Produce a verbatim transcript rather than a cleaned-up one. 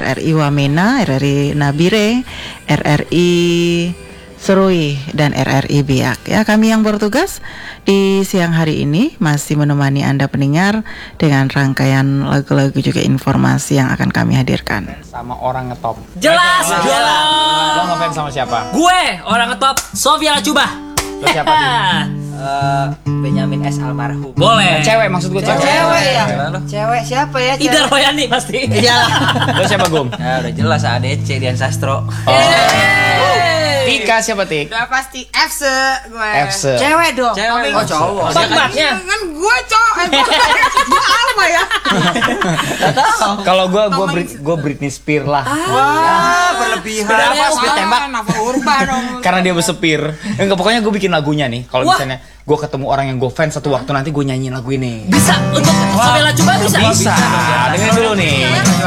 R R I Wamena, R R I Nabire, R R I Serui, dan R R I Biak. Ya, kami yang bertugas di siang hari ini masih menemani Anda pendengar dengan rangkaian lagu-lagu juga informasi yang akan kami hadirkan. Sama orang ngetop. Jelas, jelas. Lo ngefans sama siapa? Gue orang ngetop Sofia Lacuba. Lo siapa nih? Uh, Benyamin S. Almarhum. Boleh. Cewek maksud gue cewek. Cewek ya? Gimana? Cewek siapa ya? Cewek? Idar Royani pasti. Iyalah. Lo siapa Gum? Ya udah jelas A D C Dian Sastro. Tika siapa Tik? Udah pasti F S E gue. F S E. Cewek dong. Cewek. Oh, Oh cowok. Bakmatnya. kan gue cowok. Gue Alma ya. Kalau gue gue gue Britney Spears lah. Wah, berlebihan. Bedanya Pas gue tembak. Nafa Urba dong. Karena dia bersepir. Enggak, pokoknya gue bikin lagunya nih. Kalau Wah. misalnya gue ketemu orang yang gue fans satu waktu nanti gue nyanyiin lagu ini. Bisa untuk Sofia Lacuba bisa. Bisa. Dengerin dulu nih.